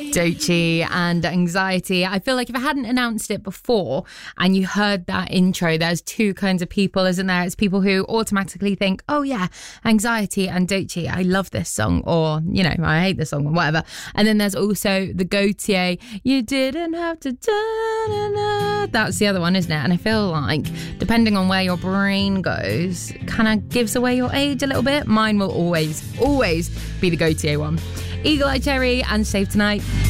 Doechii and Anxiety. I feel like if I hadn't announced it before and you heard that intro, there's two kinds of people, isn't there? It's people who automatically think, oh yeah, Anxiety and Doechii, I love this song, or, you know, I hate this song, or whatever. And then there's also the Gaultier, you didn't have to da-na-na. That's the other one, isn't it? And I feel like, depending on where your brain goes, kind of gives away your age a little bit. Mine will always be the Gaultier one. Eagle Eye Cherry and Save Tonight.